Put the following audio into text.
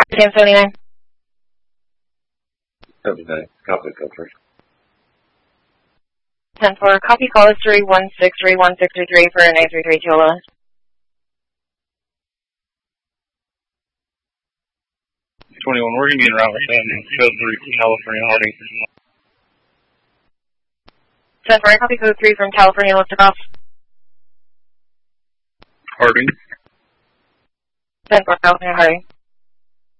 Sam 79. 79. Copy, go first. 10-4, copy call is 316-31633 for an A33 Tula. We're going to be in route 7, code 3 from California, Harding. 10-4, copy code 3 from California, what's the cost? Harding. 10-4, California, Harding.